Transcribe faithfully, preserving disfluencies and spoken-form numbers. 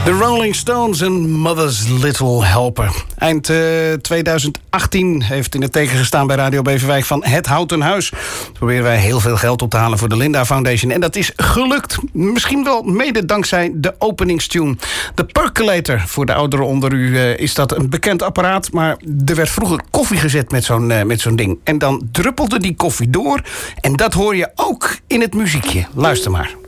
The Rolling Stones en Mother's Little Helper. Eind uh, twintig achttien heeft in het teken gestaan bij Radio Beverwijk van Het Houten Huis. Proberen wij heel veel geld op te halen voor de Linda Foundation. En dat is gelukt. Misschien wel mede dankzij de openingstune. De Percolator, voor de ouderen onder u uh, is dat een bekend apparaat. Maar er werd vroeger koffie gezet met zo'n, uh, met zo'n ding. En dan druppelde die koffie door. En dat hoor je ook in het muziekje. Luister maar.